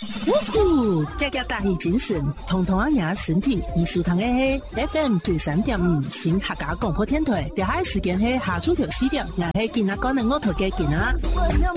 呜呼，家家大喜精神，通通啊爷身体，艺术堂的嘿 FM 93.5新客家广播电台，调海时间嘿下午4点，也嘿今仔讲的我头家今仔。